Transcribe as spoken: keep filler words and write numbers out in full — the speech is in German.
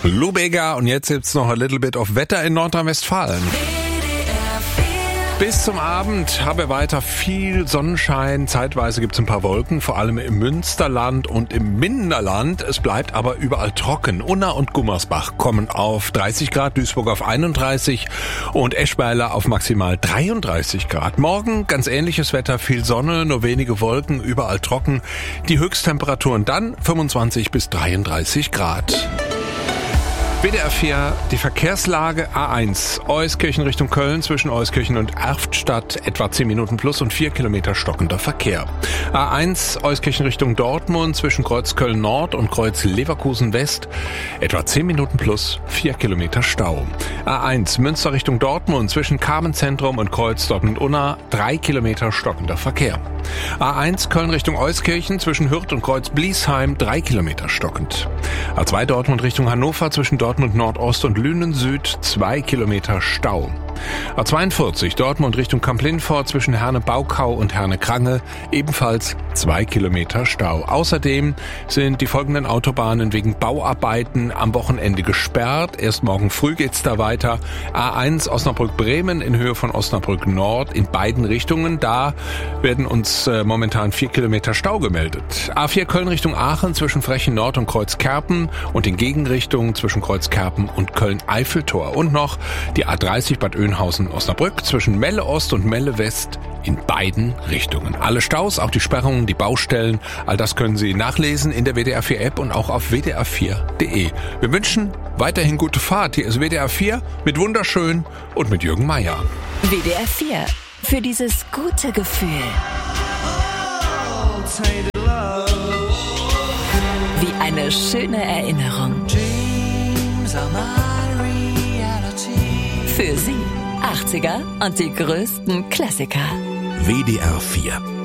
Lou Bega und jetzt gibt's noch a little bit of Wetter in Nordrhein-Westfalen. Bis zum Abend haben wir weiter viel Sonnenschein. Zeitweise gibt's ein paar Wolken, vor allem im Münsterland und im Minderland. Es bleibt aber überall trocken. Unna und Gummersbach kommen auf dreißig Grad, Duisburg auf einunddreißig und Eschweiler auf maximal dreiunddreißig Grad. Morgen ganz ähnliches Wetter, viel Sonne, nur wenige Wolken, überall trocken. Die Höchsttemperaturen dann fünfundzwanzig bis dreiunddreißig Grad. W D R vier, die Verkehrslage A eins, Euskirchen Richtung Köln zwischen Euskirchen und Erftstadt, etwa zehn Minuten plus und vier Kilometer stockender Verkehr. A eins, Euskirchen Richtung Dortmund zwischen Kreuz Köln Nord und Kreuz Leverkusen West, etwa zehn Minuten plus, vier Kilometer Stau. A eins, Münster Richtung Dortmund zwischen Carmenzentrum und Kreuz Dortmund-Unna, drei Kilometer stockender Verkehr. A eins, Köln Richtung Euskirchen zwischen Hürth und Kreuz Bliesheim, drei Kilometer stockend. A zwei, Dortmund Richtung Hannover zwischen Dortmund Nordost und Lünen Süd, zwei Kilometer Stau. A zweiundvierzig, Dortmund Richtung Kamp-Lindfort zwischen Herne-Baukau und Herne-Krange, ebenfalls zwei Kilometer Stau. Außerdem sind die folgenden Autobahnen wegen Bauarbeiten am Wochenende gesperrt. Erst morgen früh geht's da weiter. A eins Osnabrück-Bremen in Höhe von Osnabrück Nord in beiden Richtungen. Da werden uns äh, momentan vier Kilometer Stau gemeldet. A vier Köln Richtung Aachen zwischen Frechen Nord und Kreuzkerpen und in Gegenrichtungen zwischen Kreuzkerpen und Köln-Eiffeltor. Und noch die A dreißig Bad Oeynhausen-Osnabrück zwischen Melle Ost und Melle West in beiden Richtungen. Alle Staus, auch die Sperrungen, die Baustellen, all das können Sie nachlesen in der W D R vier App und auch auf w d r vier punkt d e. Wir wünschen weiterhin gute Fahrt. Hier ist W D R vier mit Wunderschön und mit Jürgen Meier. W D R vier, für dieses gute Gefühl. Wie eine schöne Erinnerung. Für Sie achtziger und die größten Klassiker. W D R vier